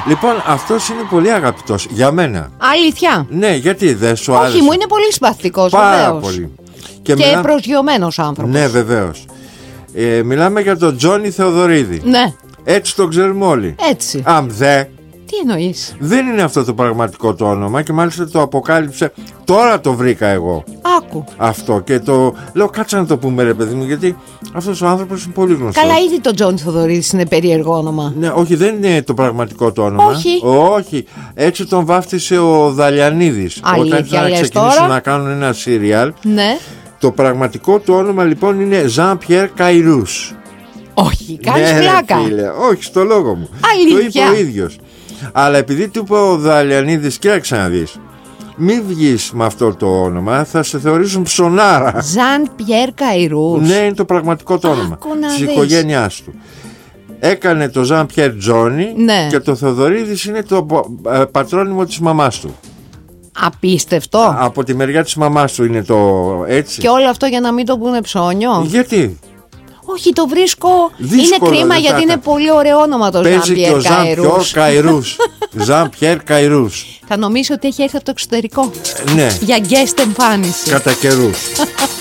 Λοιπόν, αυτός είναι πολύ αγαπητός για μένα. Αλήθεια? Ναι, γιατί δεν σου άρεσε? Όχι, μου είναι πολύ συμπαθητικός. Πάρα βεβαίως. πολύ. Και προσγειωμένος άνθρωπος. Ναι, βεβαίως. Μιλάμε για τον Τζόνι Θεοδωρίδη. Ναι. Έτσι τον ξέρουμε όλοι. Έτσι. Αμδε. Τι εννοείς? Δεν είναι αυτό το πραγματικό το όνομα και μάλιστα το αποκάλυψε. Τώρα το βρήκα εγώ. Άκου. Αυτό και το λέω, κάτσε να το πούμε ρε παιδί μου, γιατί αυτός ο άνθρωπος είναι πολύ γνωστός. Καλά, ήδη το Τζόνι Θοδωρίδης είναι περίεργο όνομα. Ναι, όχι, δεν είναι το πραγματικό το όνομα. Όχι. Όχι. Έτσι τον βάφτισε ο Δαλιανίδης. Αλήθεια, όταν ήθελαν να λες ξεκινήσουν τώρα? να κάνουν ένα σύριαλ. Ναι. Το πραγματικό του όνομα λοιπόν είναι Jean-Pierre Cairous. Όχι, κάνεις Ναι, πλάκα. ρε φίλε, όχι, στο λόγο μου. Αλήθεια. Το είπε ο ίδιος. Αλλά επειδή του είπε ο Δαλιανίδης, κοίταξε να δεις, μη βγεις με αυτό το όνομα, θα σε θεωρήσουν ψωνάρα. Jean-Pierre Cairous. Ναι, είναι το πραγματικό το όνομα της οικογένειάς του. Έκανε το Jean-Pierre Johnny, ναι. Και το Θεοδωρίδης είναι το πατρόνυμο της μαμάς του. Απίστευτο. Από τη μεριά της μαμάς του είναι το έτσι. Και όλο αυτό για να μην το πούνε ψώνιο. Γιατί? Όχι, το βρίσκω. Δύσκολο, είναι κρίμα γιατί είναι πολύ ωραίο όνομα το Παίζει και ο Jean-Pierre Cairous. Jean-Pierre Cairous. Θα νομίζω ότι έχει έρθει από το εξωτερικό. Ναι. Για guest εμφάνιση. Κατά καιρούς.